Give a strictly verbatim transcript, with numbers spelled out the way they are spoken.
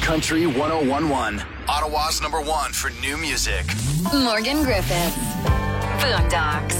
Country one oh one point one. Ottawa's number one for new music. Morgan Griffiths. Boondocks.